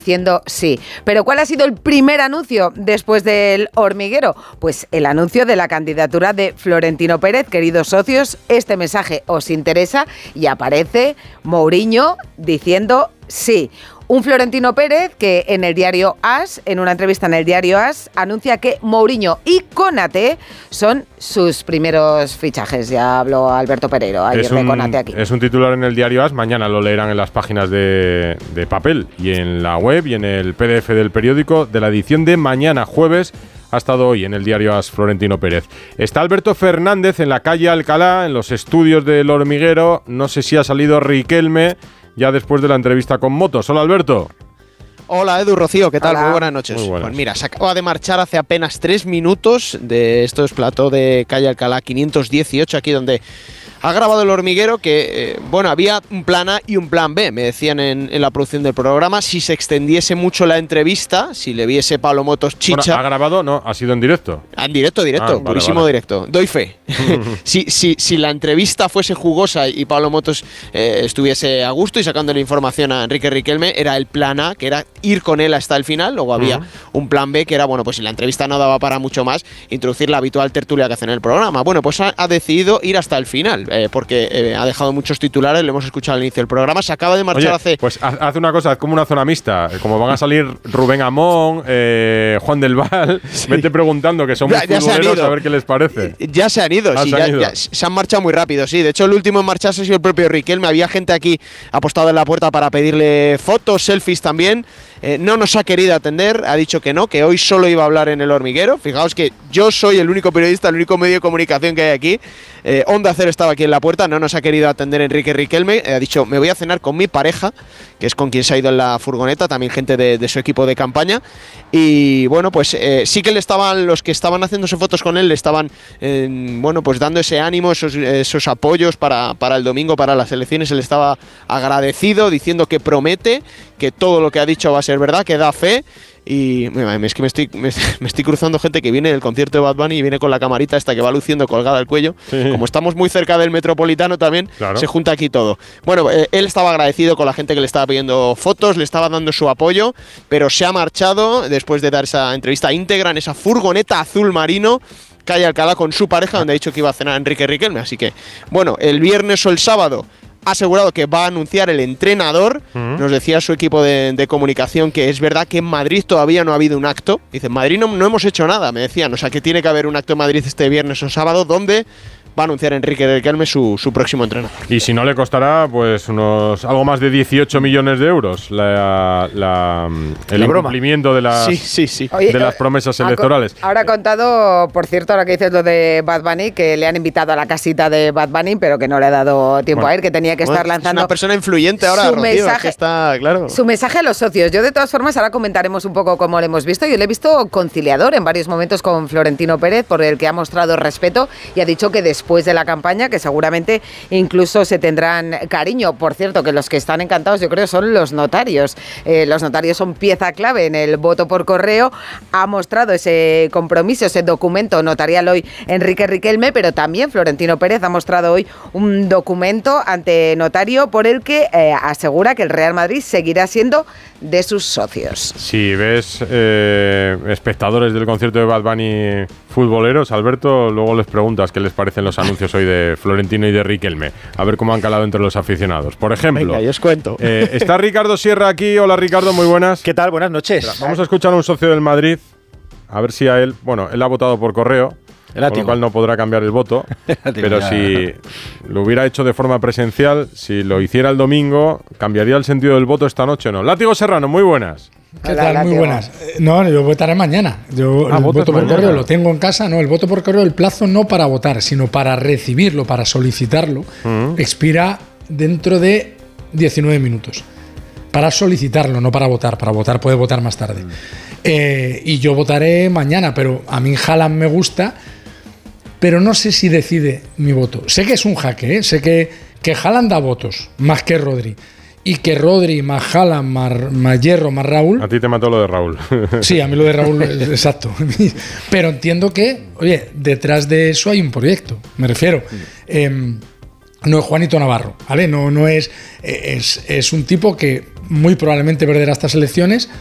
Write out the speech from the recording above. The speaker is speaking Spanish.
diciendo sí. Pero ¿cuál ha sido el primer anuncio después del hormiguero? Pues el anuncio de la candidatura de Florentino Pérez. Queridos socios, este mensaje os interesa y aparece Mourinho diciendo sí. Un Florentino Pérez que en el diario AS, en una entrevista en el diario AS, anuncia que Mourinho y Konaté son sus primeros fichajes. Ya habló Alberto Pereiro ayer de Konaté aquí. Es un titular en el diario AS, mañana lo leerán en las páginas de papel y en la web y en el PDF del periódico de la edición de mañana jueves. Ha estado hoy en el diario AS Florentino Pérez. Está Alberto Fernández en la calle Alcalá, en los estudios del hormiguero. No sé si ha salido Riquelme ya después de la entrevista con Motos. Hola, Alberto. Hola, Edu, Rocío, ¿qué tal? Hola. Muy buenas noches. Muy buenas. Pues mira, se acaba de marchar hace apenas 3 minutos de estos plató de calle Alcalá 518, aquí donde ha grabado el hormiguero, que, había un plan A y un plan B, me decían en la producción del programa. Si se extendiese mucho la entrevista, si le viese Pablo Motos chicha… Bueno, ¿ha grabado? No, ha sido en directo. En directo, Vale, purísimo vale. directo. Doy fe. si la entrevista fuese jugosa y Pablo Motos estuviese a gusto y sacándole información a Enrique Riquelme, era el plan A, que era ir con él hasta el final. Luego había un plan B, que era, pues si la entrevista no daba para mucho más, introducir la habitual tertulia que hacen en el programa. Bueno, pues ha decidido ir hasta el final, porque ha dejado muchos titulares, lo hemos escuchado al inicio del programa. Se acaba de marchar Pues haz una cosa, haz como una zona mixta. Como van a salir Rubén Amón, Juan del Val, vete preguntando, que son muy futboleros, a ver qué les parece. Ya se han ido, se han marchado muy rápido, sí. De hecho, el último en marcharse ha sido el propio Riquelme. Había gente aquí apostado en la puerta para pedirle fotos, selfies también. No nos ha querido atender, ha dicho que no, que hoy solo iba a hablar en el hormiguero. Fijaos que yo soy el único periodista, el único medio de comunicación que hay aquí. Onda Cero estaba aquí en la puerta, no nos ha querido atender Enrique Riquelme. Ha dicho, me voy a cenar con mi pareja, que es con quien se ha ido en la furgoneta, también gente de su equipo de campaña. Y bueno, pues sí que los que estaban haciéndose fotos con él, le estaban pues dando ese ánimo, esos apoyos para el domingo, para las elecciones. Él estaba agradecido, diciendo que promete, que todo lo que ha dicho va a ser verdad, que da fe. Y es que me estoy cruzando gente que viene del concierto de Bad Bunny y viene con la camarita esta que va luciendo colgada al cuello. Sí. Como estamos muy cerca del Metropolitano también, claro, se junta aquí todo. Bueno, él estaba agradecido con la gente que le estaba pidiendo fotos, le estaba dando su apoyo, pero se ha marchado después de dar esa entrevista íntegra en esa furgoneta azul marino, calle Alcalá, con su pareja, donde ha dicho que iba a cenar Enrique Riquelme. Así que, bueno, el viernes o el sábado ha asegurado que va a anunciar el entrenador. Nos decía su equipo de comunicación que es verdad que en Madrid todavía no ha habido un acto. Dice, en Madrid no hemos hecho nada, me decían. O sea, que tiene que haber un acto en Madrid este viernes o sábado donde va a anunciar Enrique Riquelme su próximo entrenador. Y si no, le costará pues algo más de 18 millones de euros el incumplimiento de las, de las promesas electorales. Ahora ha contado, por cierto, ahora que dices lo de Bad Bunny, que le han invitado a la casita de Bad Bunny, pero que no le ha dado tiempo a ir, que tenía que estar lanzando… Es una persona influyente ahora, su Rocío, mensaje, que está, claro. Su mensaje a los socios. Yo, de todas formas, ahora comentaremos un poco cómo lo hemos visto. Yo le he visto conciliador en varios momentos con Florentino Pérez, por el que ha mostrado respeto y ha dicho que después de la campaña, que seguramente incluso se tendrán cariño. Por cierto, que los que están encantados, yo creo, son los notarios. Los notarios son pieza clave en el voto por correo. Ha mostrado ese compromiso, ese documento notarial hoy Enrique Riquelme, pero también Florentino Pérez ha mostrado hoy un documento ante notario por el que asegura que el Real Madrid seguirá siendo de sus socios. Si ves espectadores del concierto de Bad Bunny futboleros, Alberto, luego les preguntas qué les parecen los anuncios hoy de Florentino y de Riquelme, a ver cómo han calado entre los aficionados. Por ejemplo, venga, yo os cuento. Está Ricardo Sierra aquí. Hola, Ricardo, muy buenas. ¿Qué tal? Buenas noches. Vamos a escuchar a un socio del Madrid, a ver si a él, él ha votado por correo, con lo cual no podrá cambiar el voto, pero si lo hubiera hecho de forma presencial, si lo hiciera el domingo, ¿cambiaría el sentido del voto esta noche o no? Látigo Serrano, muy buenas. ¿Qué tal? Muy buenas. No, yo votaré mañana. Yo el voto por correo lo tengo en casa. No, el voto por correo, el plazo no para votar, sino para recibirlo, para solicitarlo, expira dentro de 19 minutos. Para solicitarlo, no para votar. Para votar puede votar más tarde. Y yo votaré mañana, pero a mí Haaland me gusta, pero no sé si decide mi voto. Sé que es un jaque, ¿eh? Sé que Haaland da votos, más que Rodri. Y que Rodri, más Haaland, más Hierro, más Raúl… A ti te mató lo de Raúl. Sí, a mí lo de Raúl, exacto. Pero entiendo que, oye, detrás de eso hay un proyecto, me refiero. no es Juanito Navarro, ¿vale? No es un tipo que muy probablemente perderá estas elecciones